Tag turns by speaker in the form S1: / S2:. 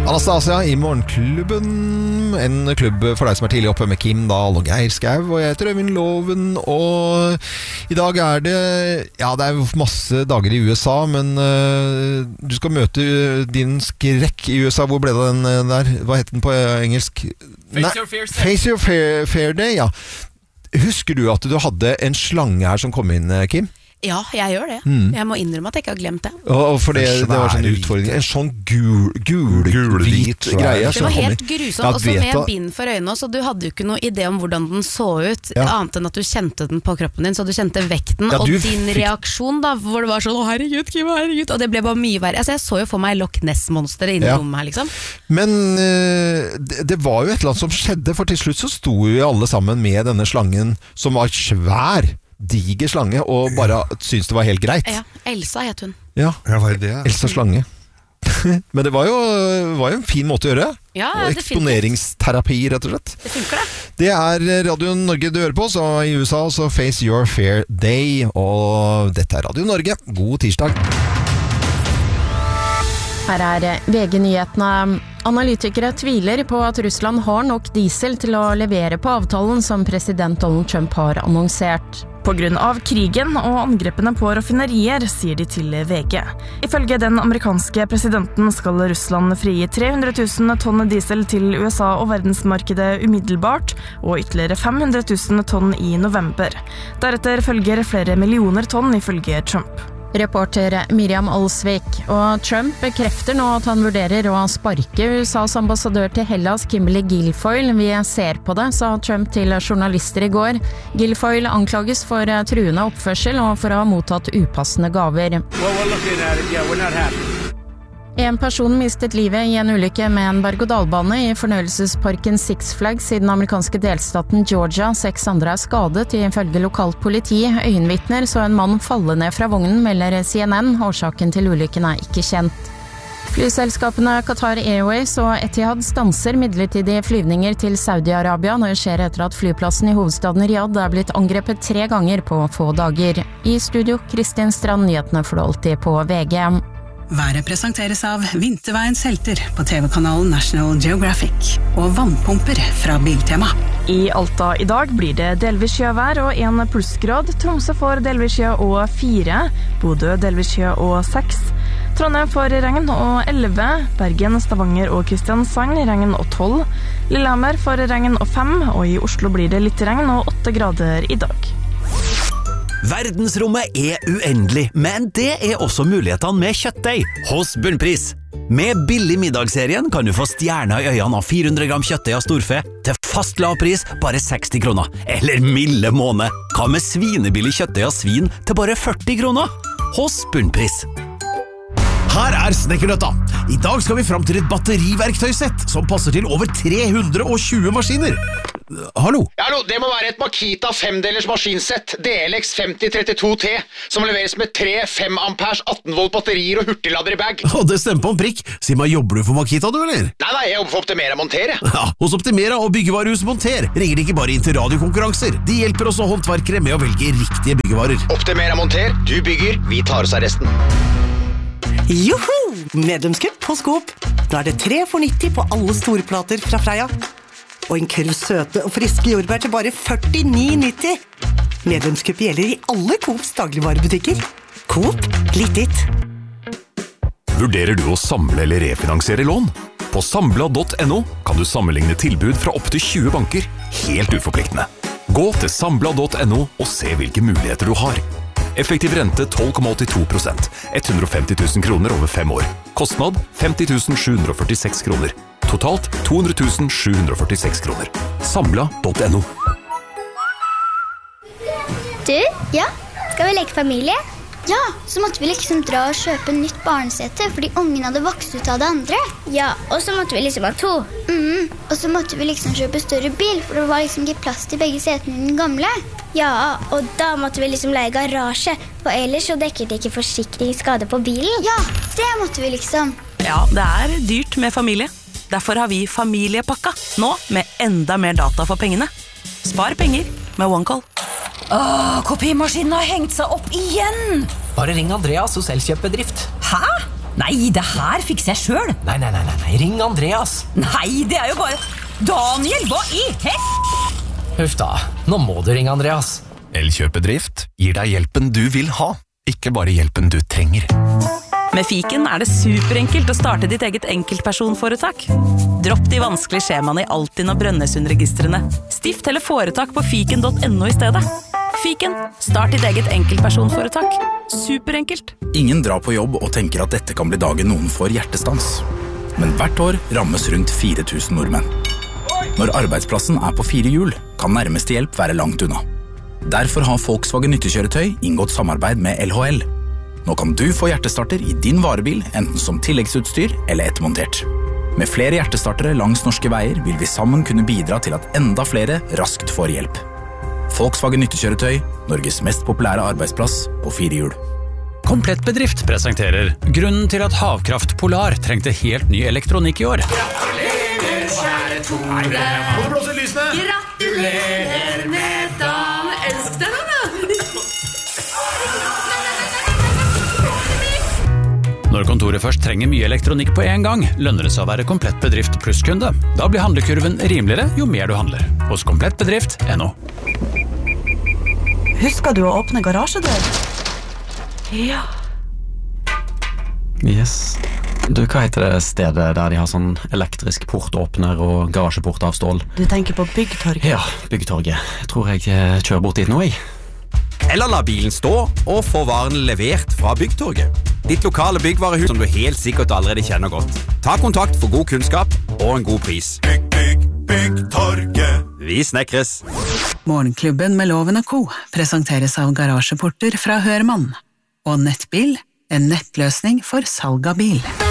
S1: Anastasia I Morgenklubben, en klubb for deg som tidlig oppe med Kim Dahl og Geir Skau, og jeg heter Øyvind Loven, og I dag det er masse dager I USA, men du skal møte din skrekk I USA. Hvor ble det den der? Hva heter den på engelsk? Face Your Fair Day, ja. Husker du at du hadde en slange her som kom inn, Kim?
S2: Ja, jeg gjør det. Jeg må innrømme at jeg ikke har glemt det.
S1: For det var sånn utfordring. En sånn gul-hvit greie.
S2: Det var helt grusomt, og så med bind for øynene, så du hadde jo ikke noe idé om hvordan den så ut, annet enn at du kjente den på kroppen din, så du kjente vekten, og din reaksjon da, hvor det var sånn, herregud, Kim, herregud, og det ble bare mye verre. Altså, jeg så jo for meg Loch Ness-monsteret inne I rommet her, liksom.
S1: Men det var jo et eller annet som skjedde, for til slutt så sto vi alle sammen med denne slangen, som var svær, diger slange, og bare syntes det var helt greit.
S2: Ja, Elsa het hun.
S1: Ja, Elsa Slange. Men det var jo en fin måte å gjøre.
S2: Ja,
S1: og eksponeringsterapi, rett og slett.
S2: Det funker det.
S1: Det Radio Norge du hører på, så I USA så Face Your Fair Day, og dette Radio Norge. God tirsdag.
S3: Her VG-nyhetene. Analytikere tviler på at Russland har nok diesel til å levere på avtalen som president Donald Trump har annonsert.
S4: På grunn av krigen og angrepene på raffinerier, sier de til VG. Ifølge den amerikanske presidenten skal Russland frigi 300 000 tonn diesel til USA og verdensmarkedet umiddelbart, og ytterligere 500 000 tonn I november. Deretter følger flere millioner tonn ifølge Trump.
S3: Reporter Miriam Alsvik, og Trump bekrefter nå at han vurderer å sparke USAs ambassadør til Hellas, Kimberly Guilfoyle. Vi ser på det, sa Trump til journalister I går. Guilfoyle anklages for truende oppførsel og for å ha mottatt upassende gaver. En person mistet livet I en ulykke med en berg-og-dal-bane I fornøyelsesparken Six Flags I den amerikanske delstaten Georgia. 6 andre skadet ifølge lokalt politi. Øyenvitner så en mann falle ned fra vognen, melder CNN. Årsaken til ulykken ikke kjent. Flyselskapene Qatar Airways og Etihad stanser midlertidige flyvninger til Saudi-Arabia. Når det skjer etter at flyplassen I hovedstaden Riyadh angrepet 3 ganger på få dager. I studio, Kristin Strand, nyhetene får du alltid på VG.
S5: Været presenteres av Vinterveiens helter på TV-kanalen National Geographic og vannpumper fra Biltema.
S4: I Alta I dag blir det delvis sjøvær og 1 plussgrad. Tromsø får delvis sjø og 4. Bodø delvis sjø og 6. Trondheim får regn og 11. Bergen, Stavanger og Kristiansand regn og 12. Lillehammer får regn og 5. Og I Oslo blir det litt regn og 8 grader I dag.
S6: Verdensrommet uendelig, men det også mulighetene med kjøttdeig hos Bunnpris. Med billig middagsserien kan du få stjerner I øynene av 400 gram kjøttdeig av storfe til fast lav pris, bare 60 kroner. Eller milde måned. Hva med svinebillig kjøttdeig av svin til bare 40 kroner? Hos Bunnpris.
S7: Her Snekkernøtta. I dag skal vi frem til et batteriverktøysett som passer til over 320 maskiner. Hallo?
S8: Hallo, det må være et Makita 5-delers maskinsett DLX 5032T som leveres med 3 5 amperes 18 volt batterier og hurtiglader I bag.
S7: Det stemmer på en prikk. Si meg, jobber du for Makita du, eller?
S8: Nei, jeg jobber for Optimera Monter.
S7: Ja, hos Optimera og byggevarehus Monter ringer de ikke bare inn til radiokonkurranser. De hjelper også håndverkere med å velge riktige byggevarer.
S8: Optimera Monter, du bygger, vi tar oss av resten.
S9: Joho! Medlemskupp på Coop. Da det 3 for 90 på alle store plater fra Freia. Og en kurv søte og friske jordbær til bare 49,90. Medlemskupp gjelder I alle Coops dagligvarebutikker. Coop, litt ditt.
S10: Vurderer du å samle eller refinansiere lån? På Sambla.no kan du sammenligne tilbud fra opp til 20 banker, helt uforpliktende. Gå til Sambla.no og se hvilke muligheter du har. Effektiv rente 12,82%, 150 000 kroner over 5 år. Kostnad 50 746 kroner. Totalt 200 746 kroner. Samla.no.
S11: Du, ja, skal vi leke familie? Ja, så måtte vi liksom dra og kjøpe nytt barnesete, fordi ungen hadde vokst ut av det andre. Ja, og så måtte vi liksom ha 2. Og så måtte vi liksom kjøpe større bil, for det var liksom ikke plass til begge setene I den gamle. Ja, og da måtte vi liksom leie garasje, for ellers så dekket ikke forsikringsskade på bilen. Ja, det måtte vi liksom.
S5: Ja, det dyrt med familie. Derfor har vi familiepakka, nå med enda mer data for pengene. Spar penger med OneCall.
S12: Kopimaskinen har hengt seg opp igjen!
S13: Bare ring Andreas hos Elkjøp Bedrift.
S12: Hæ? Nei, det her fikser jeg selv.
S13: Nei, ring Andreas.
S12: Nei, det jo bare... Daniel, hva i
S13: Huff da, nå må du ringe Andreas.
S10: Elkjøpedrift gir deg hjelpen du vil ha, ikke bare hjelpen du trenger.
S5: Med Fiken det superenkelt å starte ditt eget enkeltpersonforetak. Dropp de vanskelige skjemaene i Altinn og Brønnøysundregistrene. Stift eller foretak på fiken.no i stedet. Fiken, start ditt eget enkeltpersonforetak. Superenkelt.
S14: Ingen drar på jobb og tenker at dette kan bli dagen noen får hjertestans. Men hvert år rammes rundt 4000 nordmenn. Når arbeidsplassen på 4 hjul, kan nærmeste hjelp være langt unna. Derfor har Volkswagen nyttekjøretøy inngått samarbeid med LHL. Nå kan du få hjertestarter i din varebil, enten som tilleggsutstyr eller ettermontert. Med flere hjertestartere langs norske veier vil vi sammen kunne bidra til at enda flere raskt får hjelp. Volkswagen nyttekjøretøy, Norges mest populære arbeidsplass på 4 hjul.
S15: Komplett Bedrift presenterer grunnen til at Havkraft Polar trengte helt ny elektronikk i år.
S16: Gratulerer, kjære Tore.
S7: Hvor blåser lysene?
S16: Gratulerer med dagen. Elsk deg da.
S15: Når kontoret først trenger mye elektronikk på en gang, lønner det seg å være Komplett Bedrift plusskunde. Da blir handlekurven rimeligere jo mer du handler. Hos komplettbedrift.no.
S17: Husker du å åpne garasjedør? Ja.
S18: Yes. Du, hva heter det stedet der de har sånn elektrisk portåpner og garasjeport av stål?
S17: Du tenker på Byggtorget?
S18: Ja, Byggtorget. Jeg tror jeg kjører bort dit nå, jeg.
S19: Eller la bilen stå og få varen levert fra Byggtorget. Ditt lokale byggvarehus som du helt sikkert allerede kjenner godt. Ta kontakt for god kunnskap og en god pris. Byggtorget. Vi snekres.
S20: Morgenklubben med Loven og Co. presenteres av garasjeporter fra Hørmann. Og Nettbil, en nettløsning for salg av bil.